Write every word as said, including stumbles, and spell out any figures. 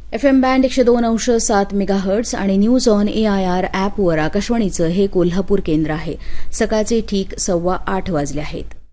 F M band एकशे दोन अंश सात मेगाहर्ट्स आणि news on A I R ॲपवर आकाशवाणीचं हे कोल्हापूर केंद्र आहे. सकाळचे ठीक सव्वा आठ वाजले आहेत.